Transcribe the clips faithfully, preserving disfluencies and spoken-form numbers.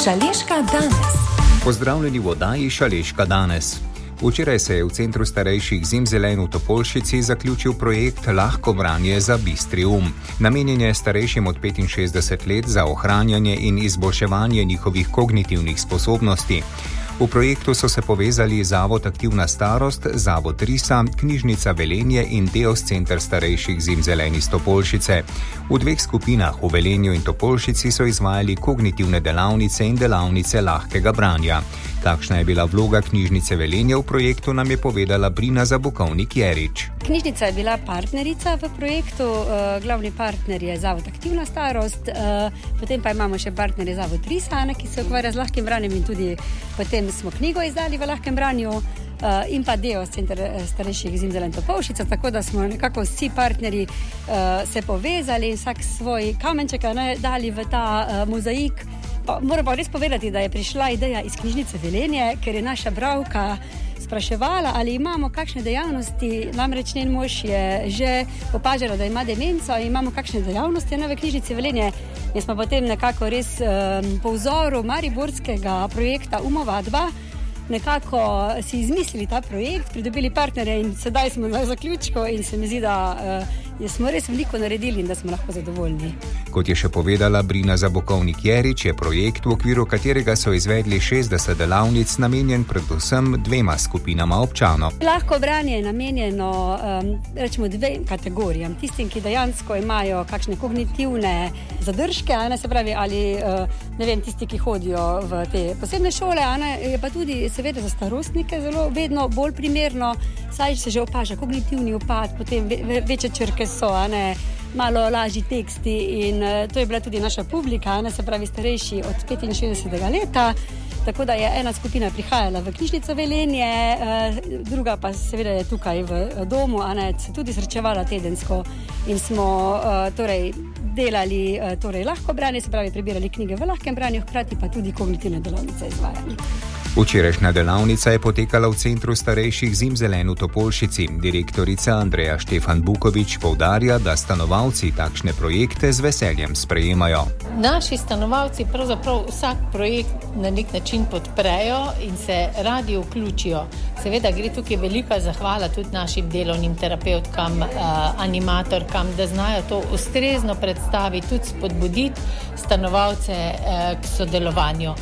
Šaleška danes. Pozdravljeni v oddaji Šaleška danes. Včeraj se je v Centru starejših Zimzelen v Topolšici zaključil projekt Lahko branje za bistri um. Namenjen je starejšim od petinšestdeset let za ohranjanje in izboljševanje njihovih kognitivnih sposobnosti. V projektu so se povezali Zavod Aktivna starost, Zavod Risa, Knjižnica Velenje in Deos Center starejših Zimzelen iz Topolšice. V dveh skupinah, v Velenju in Topolšici, so izvajali kognitivne delavnice in delavnice lahkega branja. Kakšna je bila vloga Knjižnice Velenje v projektu, nam je povedala Brina Zabukovnik-Jerič. Knjižnica je bila partnerica v projektu, glavni partner je Zavod Aktivna starost, potem pa imamo še partnerje Zavod Risa, ki se ukvarja z lahkim branjem, in tudi potem smo knjigo izdali v lahkem branju, in pa Deos Center starejših Zimzelen Topolšica, tako da smo nekako vsi partnerji se povezali in vsak svoj kamenček dali v ta mozaik. Pa, moram pa res povedati, da je prišla ideja iz Knjižnice Velenje, ker je naša bralka spraševala, ali imamo kakšne dejavnosti. Namreč njen mož je že opažala, da ima demenco, in imamo kakšne dejavnosti v Knjižnici Velenje. In smo potem nekako res um, po vzoru mariborskega projekta Umova dva nekako si izmislili ta projekt, pridobili partnerje in sedaj smo na zaključku in se mi zdi, da uh, smo res veliko naredili in da smo lahko zadovoljni. Kot je še povedala Brina Zabukovnik-Jerič, je projekt, v okviru katerega so izvedli šestdeset delavnic, namenjen predvsem dvema skupinama občanov. Lahko branje je namenjeno um, rečemo dvem kategorijam. Tistim, ki dejansko imajo kakšne kognitivne zadržke, ne, se pravi, ali uh, ne vem, tisti, ki hodijo v te posebne šole, ne, je pa tudi seveda za starostnike zelo vedno bolj primerno, saj se že opaža kognitivni upad, potem ve, večje črke so, ne, malo lažji teksti, in uh, to je bila tudi naša publika, ne, se pravi starejši od petinšestdesetega leta, tako da je ena skupina prihajala v Knjižnico Velenje, uh, druga pa seveda je tukaj v domu, a ne, se tudi srečevala tedensko in smo uh, torej delali uh, torej lahko branje, se pravi prebirali knjige v lahkem branju, hkrati pa tudi kognitivne delavnice izvajali. Včerajšnja delavnica je potekala v Centru starejših Zimzelen v Topolšici. Direktorica Andreja Štefan Bukovič poudarja, da stanovalci takšne projekte z veseljem sprejemajo. Naši stanovalci pravzaprav vsak projekt na nek način podprejo in se radi vključijo. Seveda gre tukaj velika zahvala tudi našim delovnim terapevtkam, animatorkam, da znajo to ustrezno predstaviti, tudi spodbuditi stanovalce k sodelovanju.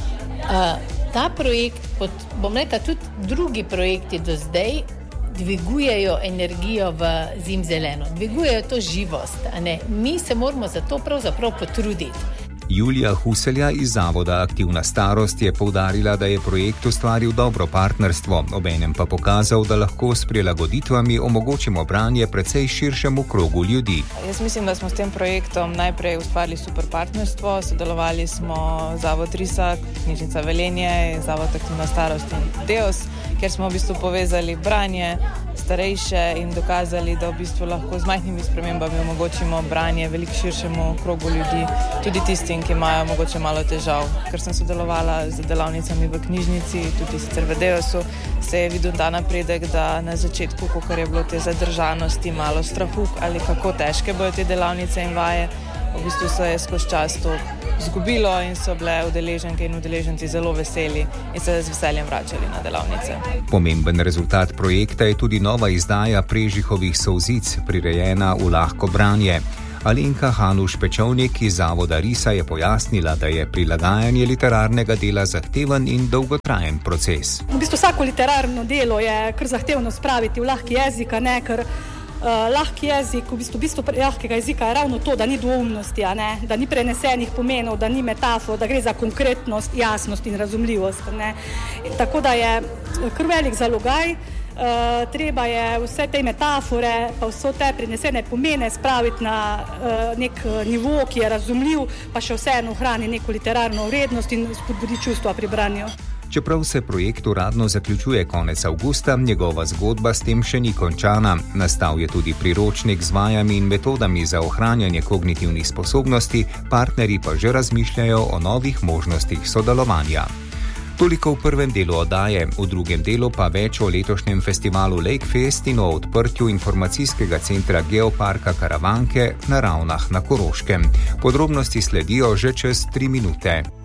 Ta projekt, kot bom rekla, tudi drugi projekti do zdaj, dvigujejo energijo v Zimzelenu, dvigujejo to živost, a ne? Mi se moramo za to pravzaprav potruditi. Julija Huselja iz Zavoda Aktivna starost je poudarila, da je projekt ustvaril dobro partnerstvo, obenem pa pokazal, da lahko s prilagoditvami omogočimo branje precej širšemu krogu ljudi. Jaz mislim, da smo s tem projektom najprej ustvarili super partnerstvo, sodelovali smo Zavod Risa, Knjižnica Velenje, Zavod Aktivna starost in Deos, kjer smo v bistvu povezali branje starejše in dokazali, da v bistvu lahko z majhnimi spremembami omogočimo branje veliko širšemu krogu ljudi, tudi tistim, ki imajo mogoče malo težav. Ker sem sodelovala z delavnicami v knjižnici, tudi sicer v Deosu, se je videl ta napredek, da na začetku, ko je bilo te zadržanosti, malo strahu, ali kako težke bojo te delavnice in vaje, v bistvu se je skozi čas to zgubilo in so bile udeleženke in udeleženci zelo veseli in se z veseljem vračali na delavnice. Pomemben rezultat projekta je tudi nova izdaja Prežihovih solzic, prirejena v lahko branje. Alenka Hanuš-Pečovnik iz Zavoda Risa je pojasnila, da je prilagajanje literarnega dela zahteven in dolgotrajen proces. V bistvu vsako literarno delo je kar zahtevno spraviti v lahki jezik, ne, ker Uh, lahki jezik, v bistvu, v bistvu lahkega jezika je ravno to, da ni dvoumnosti, a ne? Da ni prenesenih pomenov, da ni metafor, da gre za konkretnost, jasnost in razumljivost. Ne? Tako da je kar velik zalogaj, uh, treba je vse te metafore, pa vse te prenesene pomene spraviti na uh, nek nivo, ki je razumljiv, pa še vseeno ohrani neko literarno vrednost in spodbudi čustva pri branju. Čeprav se projekt uradno zaključuje konec avgusta, njegova zgodba s tem še ni končana. Nastal je tudi priročnik z vajami in metodami za ohranjanje kognitivnih sposobnosti, partnerji pa že razmišljajo o novih možnostih sodelovanja. Toliko v prvem delu oddaje, v drugem delu pa več o letošnjem festivalu Lakefest in o odprtju informacijskega centra Geoparka Karavanke na Ravnah na Koroškem. Podrobnosti sledijo že čez tri minute.